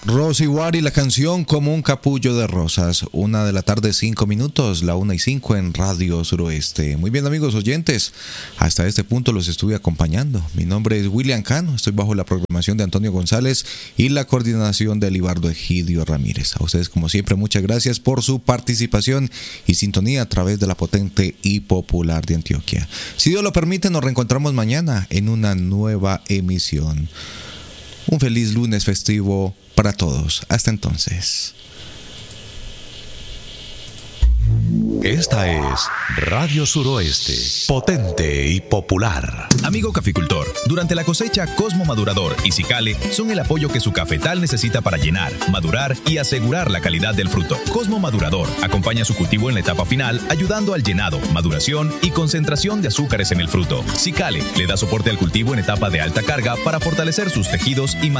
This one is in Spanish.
Rosy Wari, la canción Como un capullo de rosas. 1:05 p.m, la 1:05 en Radio Suroeste. Muy bien, amigos oyentes, hasta este punto los estuve acompañando. Mi nombre es William Cano, estoy bajo la programación de Antonio González y la coordinación de Libardo Egidio Ramírez. A ustedes, como siempre, muchas gracias por su participación y sintonía a través de la potente y popular de Antioquia. Si Dios lo permite, nos reencontramos mañana en una nueva emisión. Un feliz lunes festivo para todos. Hasta entonces. Esta es Radio Suroeste, potente y popular. Amigo caficultor, durante la cosecha, Cosmo Madurador y Cicale son el apoyo que su cafetal necesita para llenar, madurar y asegurar la calidad del fruto. Cosmo Madurador acompaña su cultivo en la etapa final, ayudando al llenado, maduración y concentración de azúcares en el fruto. Cicale le da soporte al cultivo en etapa de alta carga para fortalecer sus tejidos y